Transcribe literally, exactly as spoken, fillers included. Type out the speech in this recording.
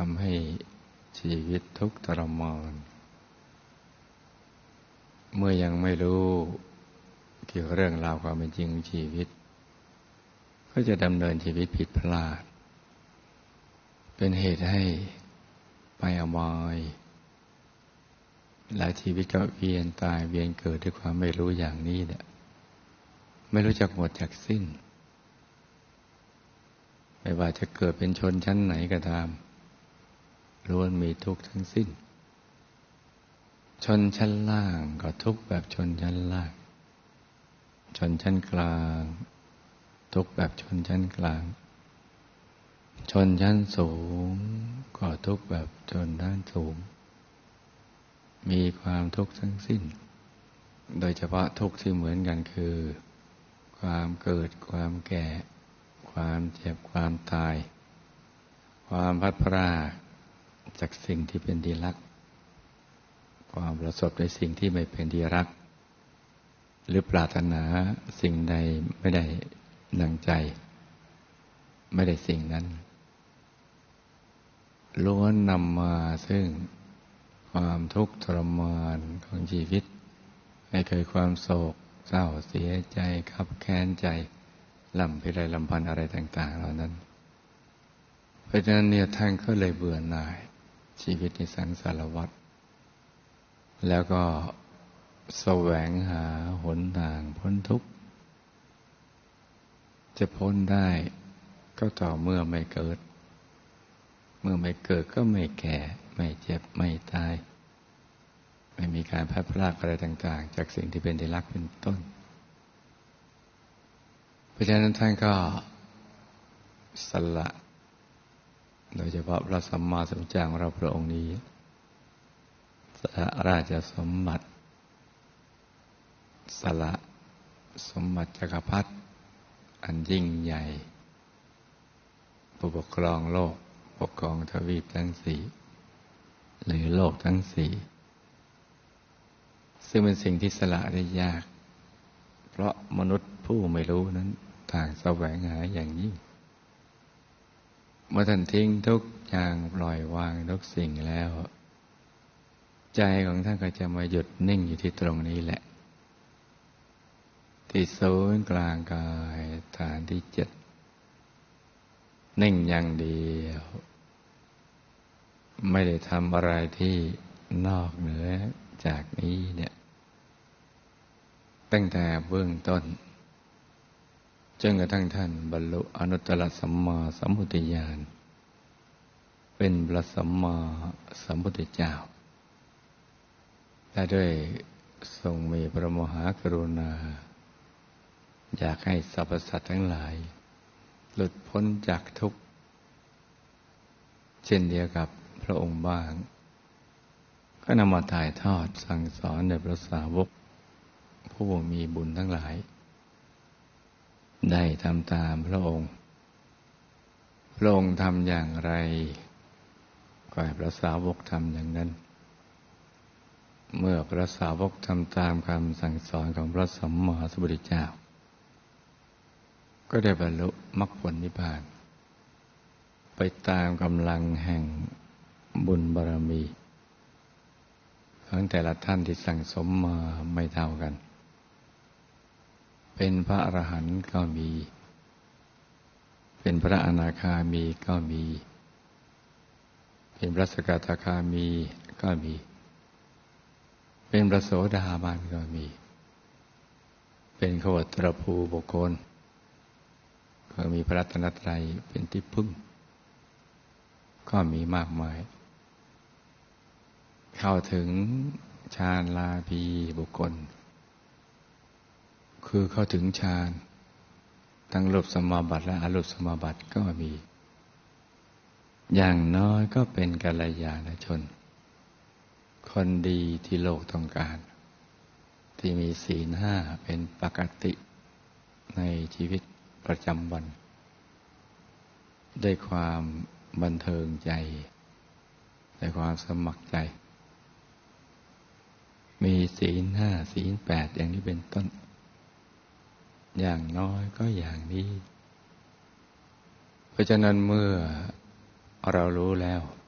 ำให้ชีวิตทุกข์ทรมานเมื่อยังไม่รู้เกี่ยวกับเรื่องราวความเป็นจริงของชีวิตก็จะดำเนินชีวิตผิดพลาดเป็นเหตุให้ไปอบายหลายชีวิตก็เวียนตายเวียนเกิดด้วยความไม่รู้อย่างนี้เนี่ยไม่รู้จักหมดจักสิ้นไม่ว่าจะเกิดเป็นชนชั้นไหนก็ตามล้วนมีทุกข์ทั้งสิ้นชนชั้นล่างก็ทุกข์แบบชนชั้นล่างชนชั้นกลางทุกข์แบบชนชั้นกลางชนชั้นสูงก็ทุกข์แบบชนชั้นสูงมีความทุกข์ทั้งสิ้นโดยเฉพาะทุกข์ที่เหมือนกันคือความเกิดความแก่ความเจ็บความตายความพลัดพรากจากสิ่งที่เป็นที่รักความประสบในสิ่งที่ไม่เป็นที่รักหรือปรารถนาสิ่งใดไม่ได้ดังใจไม่ได้สิ่งนั้นล้วนนำมาซึ่งความทุกข์ทรมานของชีวิตให้เกิดความโศกเศร้าเสียใจคับแค้นใจลำพิไรลำพันอะไรต่างๆเหล่านั้นเพราะฉะนั้นเนี่ยท่านก็เลยเบื่อหน่ายชีวิตในสังสารวัฏแล้วก็แสวงหาหนทางพ้นทุกข์จะพ้นได้ก็ต่อเมื่อไม่เกิดเมื่อไม่เกิดก็ไม่แก่ไม่เจ็บไม่ตายไม่มีการพลัดพรากอะไรต่างๆจากสิ่งที่เป็นที่รักเป็นต้นเพราะฉะนั้นท่านก็สละโดยเฉพาะพระสัมมาสัมพุทธเจ้าของเราพระองค์นี้สละราชสมบัติสละสมบัติจักรพรรดิอันยิ่งใหญ่ผู้ปกครองโลกปกครองทวีปทั้งสี่หรือโลกทั้งสี่ซึ่งเป็นสิ่งที่สละได้ยากเพราะมนุษย์ผู้ไม่รู้นั้นต่างแสวงหาอย่างยิ่งเมื่อท่านทิ้งทุกอย่างปล่อยวางทุกสิ่งแล้วใจของท่านก็จะมาหยุดนิ่งอยู่ที่ตรงนี้แหละที่ศูนย์กลางกายฐานที่เจ็ดนิ่งอย่างเดียวไม่ได้ทำอะไรที่นอกเหนือจากนี้เนี่ยตั้งแต่เบื้องต้นจนกระทั่งท่านบรรลุอนุตตรสัมมาสัมพุทธญาณเป็นพระสัมมาสัมพุทธเจ้าและด้วยทรงมีพระมหากรุณาอยากให้สรรพสัตว์ทั้งหลายหลุดพ้นจากทุกข์เช่นเดียวกับพระองค์บ้างก็นำมาถ่ายทอดสั่งสอนในพระสาวกผู้มีบุญทั้งหลายได้ทำตามพระองค์พระองค์ทำอย่างไรก็ให้พระสาวกทำอย่างนั้นเมื่อพระสาวกทำตามคำสั่งสอนของพระสัมมาสัมพุทธเจ้าก็ได้บรรลุมรรคผลนิพพานไปตามกำลังแห่งบุญบารมีของแต่ละท่านที่สั่งสมมาไม่เท่ากันเป็นพระอรหันต์ก็มีเป็นพระอนาคามีก็มีเป็นพระสกทาคามีก็มีเป็นพระโสดาบันก็มีเป็นขวัตรภูบุคคลก็มีพระรัตนตรัยเป็นที่พึ่งก็มีมากมายเข้าถึงฌานลาภีบุคคลคือเข้าถึงฌานทั้งรูปสมาบัติและอรูปสมาบัติก็มีอย่างน้อยก็เป็นกัลยาณชนคนดีที่โลกต้องการที่มีศีลห้าเป็นปกติในชีวิตประจำวันด้วยความบันเทิงใจด้วยความสมัครใจมีศีลห้าศีลแปดอย่างนี้เป็นต้นอย่างน้อยก็อย่างนี้เพราะฉะนั้นเมื่อเรารู้แล้ว